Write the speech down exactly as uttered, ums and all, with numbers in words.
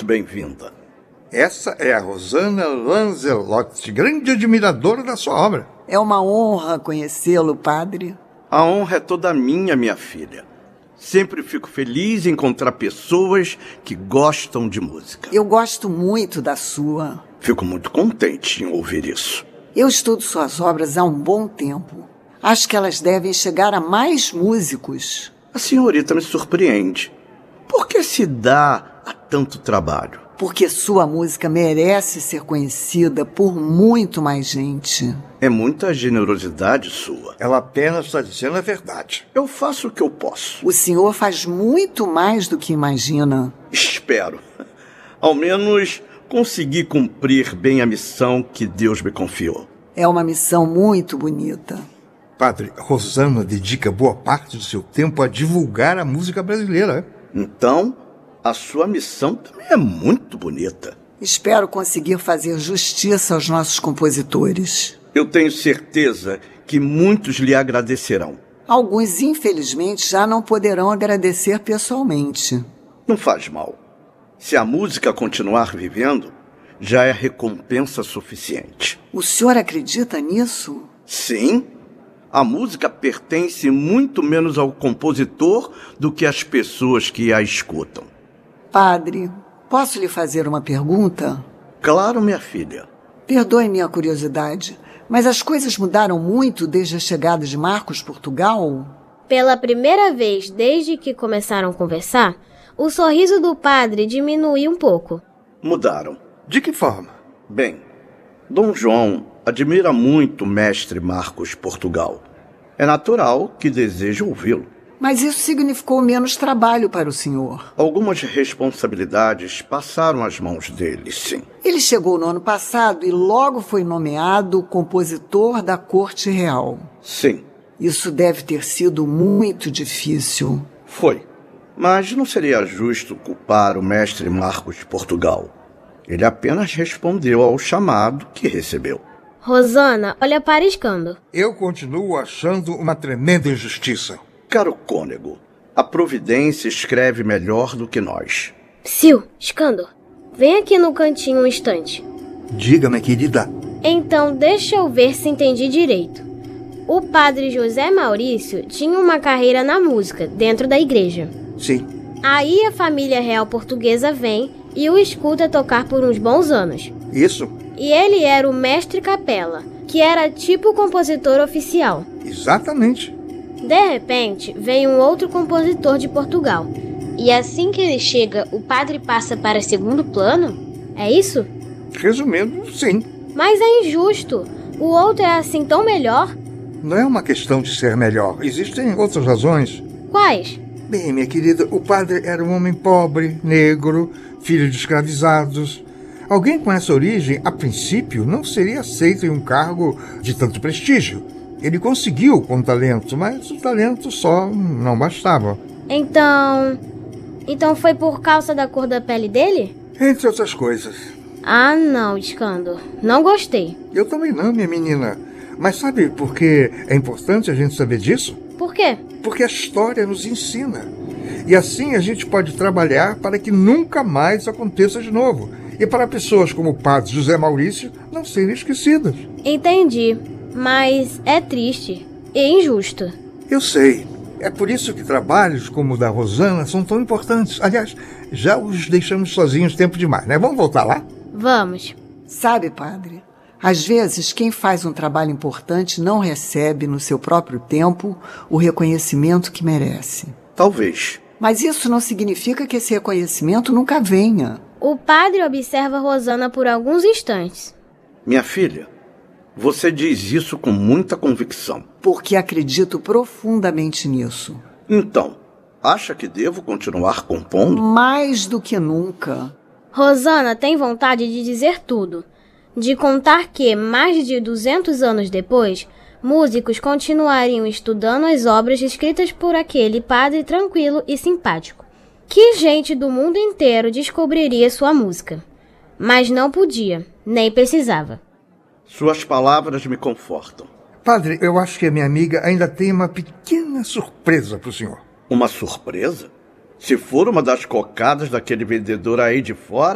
bem-vinda. Essa é a Rosana Lanzelotti, grande admiradora da sua obra. É uma honra conhecê-lo, padre. A honra é toda minha, minha filha. Sempre fico feliz em encontrar pessoas que gostam de música. Eu gosto muito da sua. Fico muito contente em ouvir isso. Eu estudo suas obras há um bom tempo. Acho que elas devem chegar a mais músicos. A senhorita me surpreende. Por que se dá a tanto trabalho? Porque sua música merece ser conhecida por muito mais gente. É muita generosidade sua. Ela apenas está dizendo a verdade. Eu faço o que eu posso. O senhor faz muito mais do que imagina. Espero. Ao menos consegui cumprir bem a missão que Deus me confiou. É uma missão muito bonita. Padre, Rosana dedica boa parte do seu tempo a divulgar a música brasileira. Então, a sua missão também é muito bonita. Espero conseguir fazer justiça aos nossos compositores. Eu tenho certeza que muitos lhe agradecerão. Alguns, infelizmente, já não poderão agradecer pessoalmente. Não faz mal. Se a música continuar vivendo, já é recompensa suficiente. O senhor acredita nisso? Sim. A música pertence muito menos ao compositor do que às pessoas que a escutam. Padre, posso lhe fazer uma pergunta? Claro, minha filha. Perdoe minha curiosidade, mas as coisas mudaram muito desde a chegada de Marcos Portugal? Pela primeira vez desde que começaram a conversar, o sorriso do padre diminuiu um pouco. Mudaram. De que forma? Bem, Dom João admira muito o mestre Marcos Portugal. É natural que deseje ouvi-lo. Mas isso significou menos trabalho para o senhor. Algumas responsabilidades passaram às mãos dele, sim. Ele chegou no ano passado e logo foi nomeado compositor da Corte Real. Sim. Isso deve ter sido muito difícil. Foi. Mas não seria justo culpar o mestre Marcos Portugal. Ele apenas respondeu ao chamado que recebeu. Rosana, olha para Escândalo. Eu continuo achando uma tremenda injustiça. Caro cônego, a providência escreve melhor do que nós. Psiu, Escândalo, vem aqui no cantinho um instante. Diga, minha querida. Então, deixa eu ver se entendi direito. O padre José Maurício tinha uma carreira na música, dentro da igreja. Sim. Aí a família real portuguesa vem e o escuta tocar por uns bons anos. Isso. E ele era o mestre capela, que era tipo compositor oficial. Exatamente. De repente, vem um outro compositor de Portugal. E assim que ele chega, o padre passa para segundo plano? É isso? Resumindo, sim. Mas é injusto. O outro é assim tão melhor? Não é uma questão de ser melhor. Existem outras razões. Quais? Bem, minha querida, o padre era um homem pobre, negro, filho de escravizados. Alguém com essa origem, a princípio, não seria aceito em um cargo de tanto prestígio. Ele conseguiu com talento, mas o talento só não bastava. Então... Então foi por causa da cor da pele dele? Entre outras coisas. Ah, não, Escândalo. Não gostei. Eu também não, minha menina. Mas sabe por que é importante a gente saber disso? Por quê? Porque a história nos ensina. E assim a gente pode trabalhar para que nunca mais aconteça de novo. E para pessoas como o padre José Maurício não serem esquecidas. Entendi. Mas é triste e injusto. Eu sei. É por isso que trabalhos como o da Rosana são tão importantes. Aliás, já os deixamos sozinhos tempo demais, né? Vamos voltar lá? Vamos. Sabe, padre, às vezes quem faz um trabalho importante não recebe no seu próprio tempo o reconhecimento que merece. Talvez. Mas isso não significa que esse reconhecimento nunca venha. O padre observa Rosana por alguns instantes. Minha filha, você diz isso com muita convicção. Porque acredito profundamente nisso. Então, acha que devo continuar compondo? Mais do que nunca. Rosana tem vontade de dizer tudo. De contar que, mais de duzentos anos depois, músicos continuariam estudando as obras escritas por aquele padre tranquilo e simpático. Que gente do mundo inteiro descobriria sua música. Mas não podia, nem precisava. Suas palavras me confortam. Padre, eu acho que a minha amiga ainda tem uma pequena surpresa para o senhor. Uma surpresa? Se for uma das cocadas daquele vendedor aí de fora,